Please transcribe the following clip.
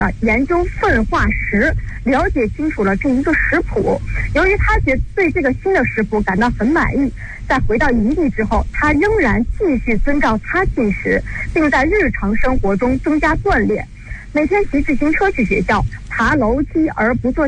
研究粪化石，了解清楚了这一个食谱。由于他对这个新的食谱感到很满意，在回到营地之后，他仍然继续遵照它进食，并在日常生活中增加锻炼。每天骑自行车去学校，爬楼梯而不做